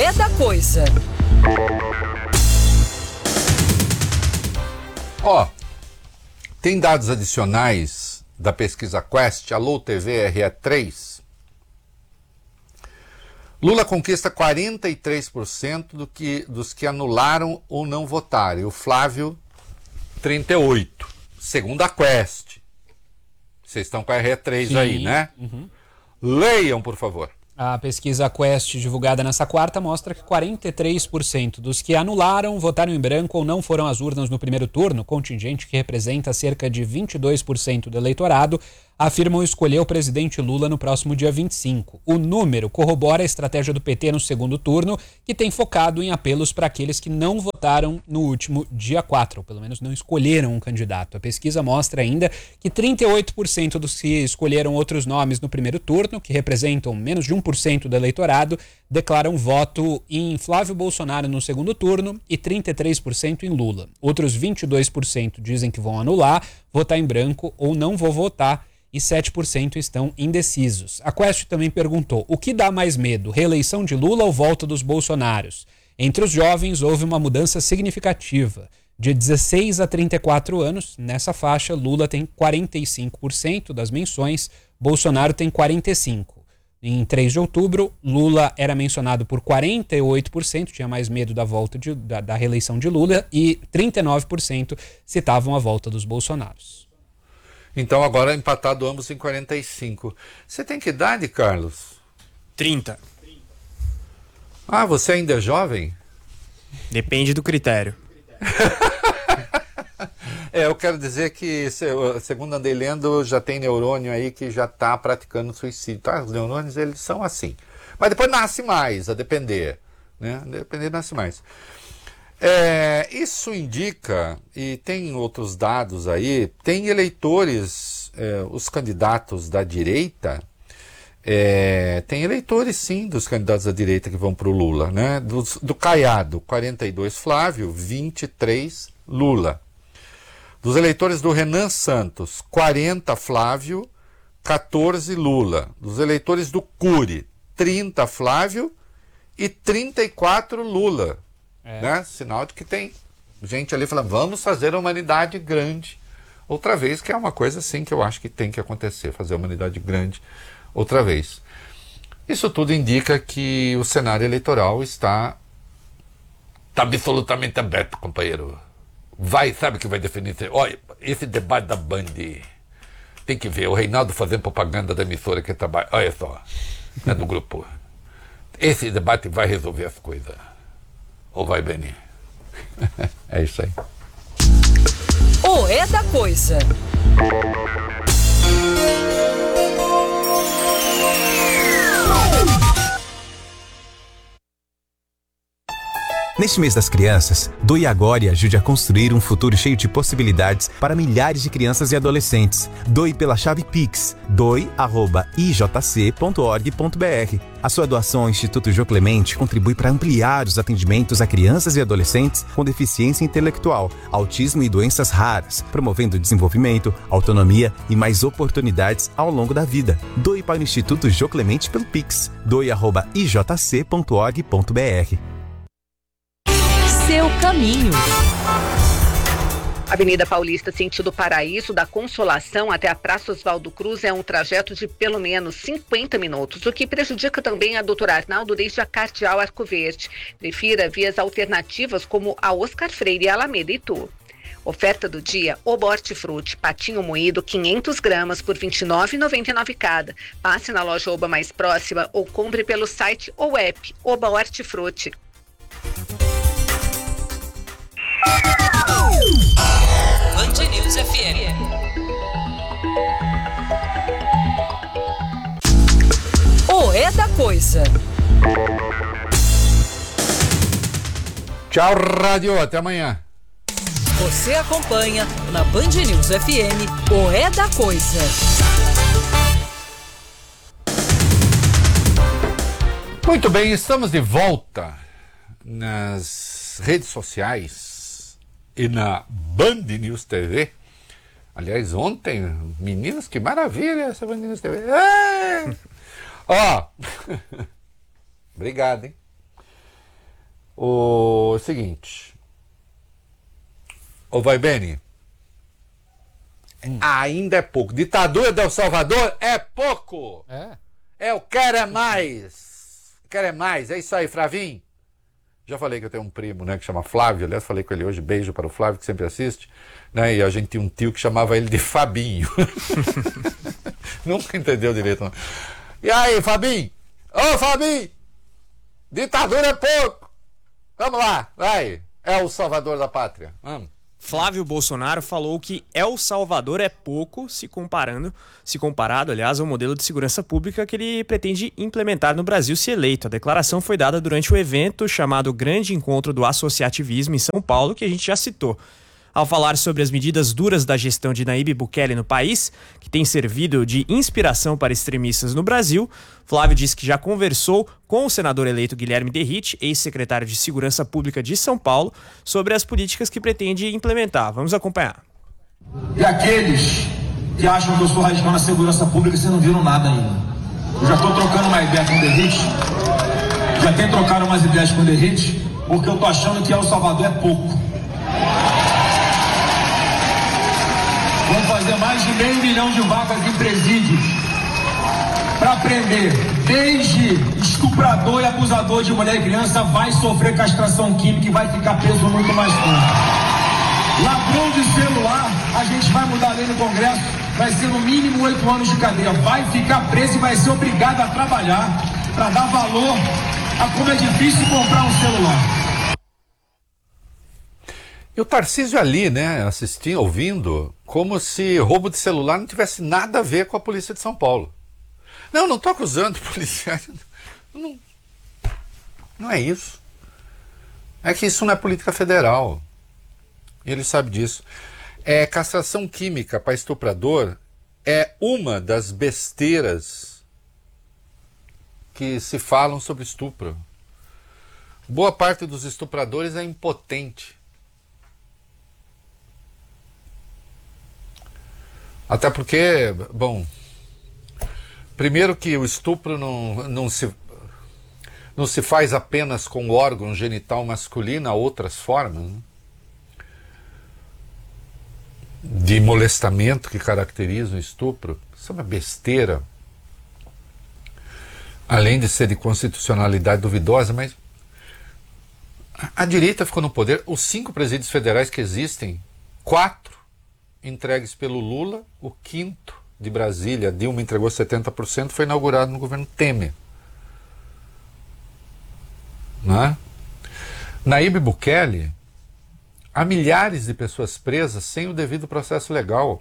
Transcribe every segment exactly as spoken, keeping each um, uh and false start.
É da coisa. Ó, tem dados adicionais da pesquisa Quest, Alô T V R E três. Lula conquista quarenta e três por cento do que, dos que anularam ou não votaram. E o Flávio, trinta e oito por cento. Segundo a Quest. Vocês estão com a R E três Sim. aí, né? Uhum. Leiam, por favor. A pesquisa Quest, divulgada nessa quarta, mostra que quarenta e três por cento dos que anularam, votaram em branco ou não foram às urnas no primeiro turno, contingente que representa cerca de vinte e dois por cento do eleitorado, afirmam escolher o presidente Lula no próximo dia vinte e cinco. O número corrobora a estratégia do P T no segundo turno, que tem focado em apelos para aqueles que não votaram no último dia quatro, ou pelo menos não escolheram um candidato. A pesquisa mostra ainda que trinta e oito por cento dos que escolheram outros nomes no primeiro turno, que representam menos de um por cento do eleitorado, declaram voto em Flávio Bolsonaro no segundo turno e trinta e três por cento em Lula. Outros vinte e dois por cento dizem que vão anular, votar em branco ou não vou votar, e sete por cento estão indecisos. A Quest também perguntou: o que dá mais medo, reeleição de Lula ou volta dos Bolsonaros? Entre os jovens houve uma mudança significativa. De dezesseis a trinta e quatro anos, nessa faixa, Lula tem quarenta e cinco por cento das menções, Bolsonaro tem quarenta e cinco por cento. Em três de outubro, Lula era mencionado por quarenta e oito por cento, tinha mais medo da volta de, da, da reeleição de Lula, e trinta e nove por cento citavam a volta dos Bolsonaros. Então agora empatado ambos em quarenta e cinco. Você tem que idade, Carlos? trinta. Ah, você ainda é jovem? Depende do critério. É, eu quero dizer que, segundo andei lendo, já tem neurônio aí que já está praticando suicídio. Tá? Os neurônios, eles são assim. Mas depois nasce mais, a depender. Né? A depender, nasce mais. É, isso indica, e tem outros dados aí, tem eleitores, é, os candidatos da direita, é, tem eleitores sim dos candidatos da direita que vão para o Lula, né? Do, do Caiado, quarenta e dois Flávio, vinte e três Lula. Dos eleitores do Renan Santos, quarenta Flávio, quatorze Lula. Dos eleitores do Cury, trinta Flávio e trinta e quatro Lula. É. Né? Sinal de que tem gente ali falando, vamos fazer a humanidade grande outra vez, que é uma coisa assim que eu acho que tem que acontecer, fazer a humanidade grande outra vez. Isso tudo indica que o cenário eleitoral está, está absolutamente aberto, companheiro. Vai, sabe que vai definir? Olha, esse debate da Band, tem que ver, o Reinaldo fazendo propaganda da emissora que trabalha, olha só, né, do grupo. Esse debate vai resolver as coisas. Ou vai, Beni? É isso aí. O É da Coisa. Neste mês das crianças, doe agora e ajude a construir um futuro cheio de possibilidades para milhares de crianças e adolescentes. Doe pela chave Pix, doe arroba i j c ponto org ponto b r. A sua doação ao Instituto Jô Clemente contribui para ampliar os atendimentos a crianças e adolescentes com deficiência intelectual, autismo e doenças raras, promovendo desenvolvimento, autonomia e mais oportunidades ao longo da vida. Doe para o Instituto Jô Clemente pelo Pix, doe arroba i j c ponto org ponto b r. Seu caminho. Avenida Paulista, sentido Paraíso, da Consolação até a Praça Oswaldo Cruz é um trajeto de pelo menos cinquenta minutos, o que prejudica também a doutor Arnaldo desde a Cardeal Arco Verde. Prefira vias alternativas como a Oscar Freire e a Alameda Itu. Oferta do dia, Oba Hortifruti, patinho moído, quinhentas gramas por vinte e nove reais e noventa e nove centavos cada. Passe na loja Oba mais próxima ou compre pelo site ou app Oba Hortifruti. Band News F M. O É da Coisa. Tchau, rádio. Até amanhã. Você acompanha na Band News F M o É da Coisa. Muito bem, estamos de volta nas redes sociais e na Band News T V. Aliás, ontem, meninos, que maravilha essa Band News T V. Ó, obrigado, hein? O seguinte. Ô Vai Bene. Hum. Ainda é pouco. Ditadura de El Salvador é pouco. É. É, eu quero é mais. Quero é mais. É isso aí, Flavinho. Já falei que eu tenho um primo, né, que chama Flávio. Aliás, falei com ele hoje. Beijo para o Flávio, que sempre assiste. Né, e a gente tinha um tio que chamava ele de Fabinho. Nunca entendeu direito, não. E aí, Fabinho? Ô, Fabinho! Ditadura é pouco. Vamos lá, vai. É o salvador da pátria. Vamos. Flávio Bolsonaro falou que El Salvador é pouco se comparando, se comparado, aliás, ao modelo de segurança pública que ele pretende implementar no Brasil se eleito. A declaração foi dada durante o evento chamado Grande Encontro do Associativismo em São Paulo, que a gente já citou. Ao falar sobre as medidas duras da gestão de Nayib Bukele no país, que tem servido de inspiração para extremistas no Brasil, Flávio disse que já conversou com o senador eleito Guilherme Derrite, ex-secretário de Segurança Pública de São Paulo, sobre as políticas que pretende implementar. Vamos acompanhar. E aqueles que acham que eu sou radical na segurança pública, vocês não viram nada ainda. Eu já estou trocando uma ideia com o Derrite, já tem trocado umas ideias com o Derrite, porque eu estou achando que El Salvador é pouco. Vamos fazer mais de meio milhão de vagas em presídios para prender. Desde estuprador e abusador de mulher e criança vai sofrer castração química e vai ficar preso muito mais tempo. Ladrão de celular, a gente vai mudar a lei no Congresso, vai ser no mínimo oito anos de cadeia. Vai ficar preso e vai ser obrigado a trabalhar para dar valor a como é difícil comprar um celular. E o Tarcísio ali, né, assistindo, ouvindo, como se roubo de celular não tivesse nada a ver com a polícia de São Paulo. Não, não estou acusando policiais. Não, não é isso. É que isso não é política federal. E ele sabe disso. É, castração química para estuprador é uma das besteiras que se falam sobre estupro. Boa parte dos estupradores é impotente. Até porque, bom, primeiro que o estupro não, não, se, não se faz apenas com o órgão genital masculino, há outras formas, né, de molestamento que caracterizam o estupro. Isso é uma besteira. Além de ser de constitucionalidade duvidosa, mas a, a direita ficou no poder. Os cinco presídios federais que existem, quatro entregues pelo Lula, o quinto de Brasília, Dilma entregou setenta por cento, foi inaugurado no governo Temer. Não é? Nayib Bukele, há milhares de pessoas presas sem o devido processo legal.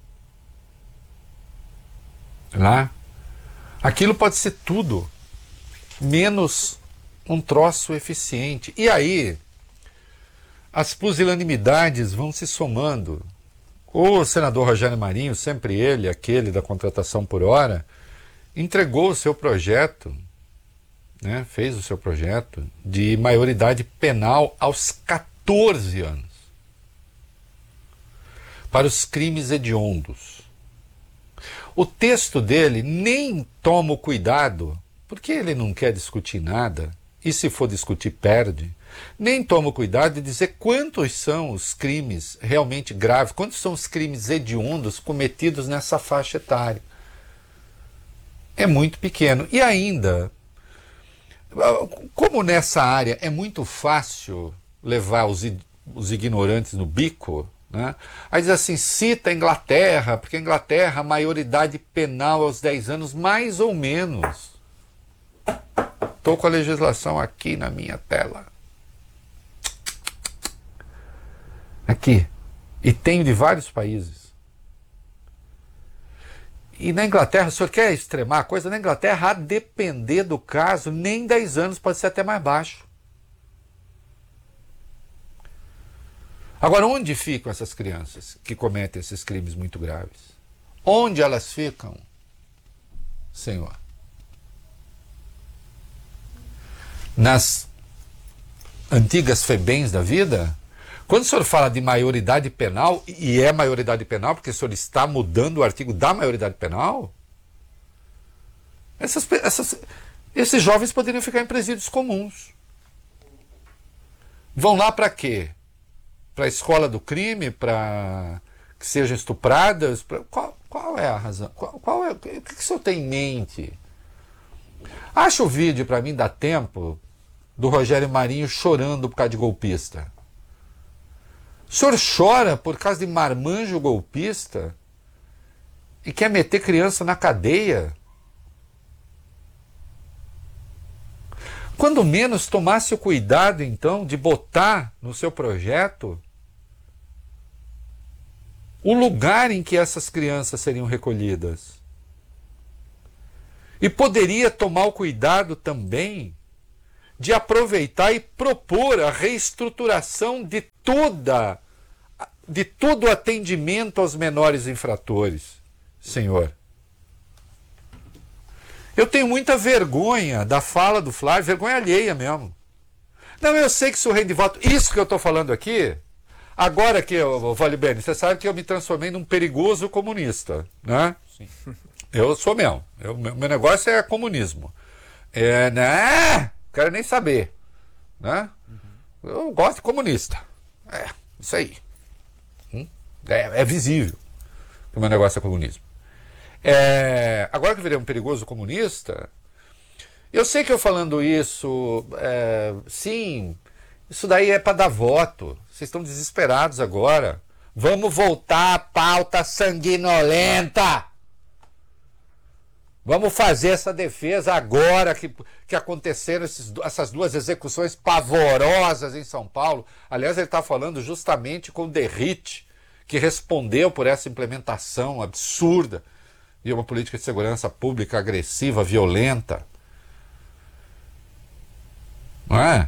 Não é? Aquilo pode ser tudo, menos um troço eficiente. E aí, as pusilanimidades vão se somando. O senador Rogério Marinho, sempre ele, aquele da contratação por hora, entregou o seu projeto, né, fez o seu projeto de maioridade penal aos catorze anos para os crimes hediondos. O texto dele nem toma o cuidado, porque ele não quer discutir nada, e se for discutir perde, nem toma cuidado de dizer quantos são os crimes realmente graves, quantos são os crimes hediondos cometidos nessa faixa etária. É muito pequeno. E ainda, como nessa área é muito fácil levar os, os ignorantes no bico, né? Aí diz assim, cita a Inglaterra, porque a Inglaterra, a maioridade penal aos dez anos, mais ou menos. Estou com a legislação aqui na minha tela. Aqui. E tenho de vários países. E na Inglaterra, o senhor quer extremar a coisa? Na Inglaterra, a depender do caso, nem dez anos, pode ser até mais baixo. Agora, onde ficam essas crianças que cometem esses crimes muito graves? Onde elas ficam, senhor? Nas antigas FEBEMs da vida? Quando o senhor fala de maioridade penal, e é maioridade penal, porque o senhor está mudando o artigo da maioridade penal, essas, essas, esses jovens poderiam ficar em presídios comuns. Vão lá para quê? Para a escola do crime? Para que sejam estupradas? Pra... Qual, qual é a razão? Qual, qual é... O que, que o senhor tem em mente? Acha o vídeo, para mim, dá tempo, do Rogério Marinho chorando por causa de golpista. O senhor chora por causa de marmanjo golpista e quer meter criança na cadeia? Quando menos tomasse o cuidado, então, de botar no seu projeto o lugar em que essas crianças seriam recolhidas. E poderia tomar o cuidado também de aproveitar e propor a reestruturação de toda, de todo o atendimento aos menores infratores, senhor. Eu tenho muita vergonha da fala do Flávio, vergonha alheia mesmo. Não, eu sei que sou rei de voto. Isso que eu estou falando aqui, agora que, Vale Bene, você sabe que eu me transformei num perigoso comunista, né? Sim. Eu sou mesmo. Eu, meu negócio é comunismo. É, né? Quero nem saber, né? Uhum. Eu gosto de comunista. É, isso aí. Hum? É, é visível que o meu negócio é comunismo. É, agora que eu virei um perigoso comunista, eu sei que eu falando isso, é, sim, isso daí é para dar voto. Vocês estão desesperados agora. Vamos voltar à pauta sanguinolenta. Vamos fazer essa defesa agora que, que aconteceram esses, essas duas execuções pavorosas em São Paulo. Aliás, ele está falando justamente com o Derrite, que respondeu por essa implementação absurda de uma política de segurança pública agressiva, violenta. Não é?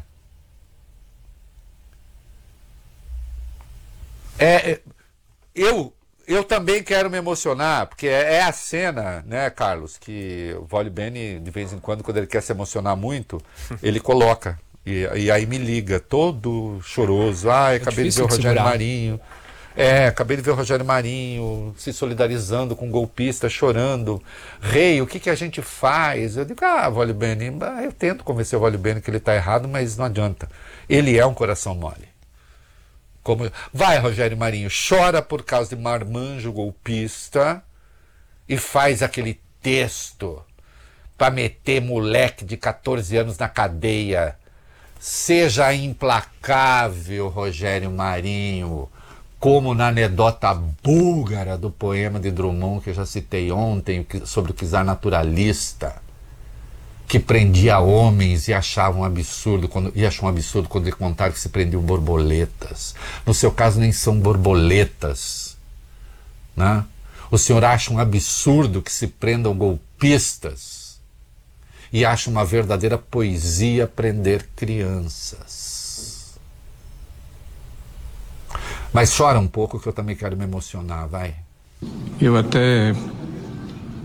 É, eu, eu também quero me emocionar, porque é, é a cena, né, Carlos, que o Vale Bene, de vez em quando, quando ele quer se emocionar muito, ele coloca, e, e aí me liga, todo choroso. Ai, acabei de ver o Rogério Marinho. É, acabei de ver o Rogério Marinho se solidarizando com o golpista, chorando. Rei, o que, que a gente faz? Eu digo, ah, Vale Bene, eu tento convencer o Vale Bene que ele está errado, mas não adianta. Ele é um coração mole. Como... Vai, Rogério Marinho, chora por causa de marmanjo golpista e faz aquele texto para meter moleque de catorze anos na cadeia. Seja implacável, Rogério Marinho, como na anedota búlgara do poema de Drummond, que eu já citei ontem, sobre o czar naturalista, que prendia homens e achava um absurdo, quando, e achou um absurdo quando ele contava que se prendiam borboletas. No seu caso, nem são borboletas, né? O senhor acha um absurdo que se prendam golpistas e acha uma verdadeira poesia prender crianças. Mas chora um pouco que eu também quero me emocionar, vai. Eu até